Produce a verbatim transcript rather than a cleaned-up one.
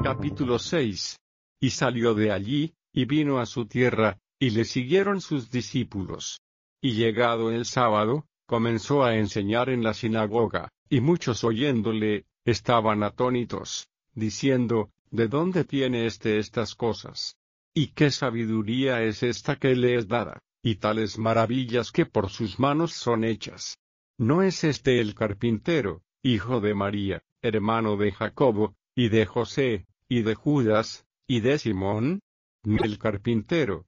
Capítulo seis. Y salió de allí, y vino a su tierra, y le siguieron sus discípulos. Y llegado el sábado, comenzó a enseñar en la sinagoga, y muchos oyéndole, estaban atónitos, diciendo, ¿de dónde tiene éste estas cosas? ¿Y qué sabiduría es esta que le es dada, y tales maravillas que por sus manos son hechas? ¿No es este el carpintero, hijo de María, hermano de Jacobo, y de José, y de Judas, y de Simón? El carpintero,